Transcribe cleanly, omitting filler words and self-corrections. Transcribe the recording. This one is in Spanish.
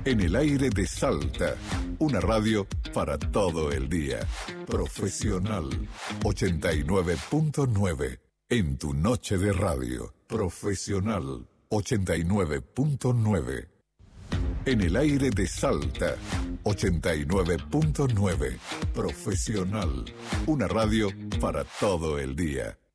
En el aire de Salta, una radio para todo el día. Profesional 89.9. En tu noche de radio. Profesional 89.9. En el aire de Salta 89.9. Profesional, una radio para todo el día.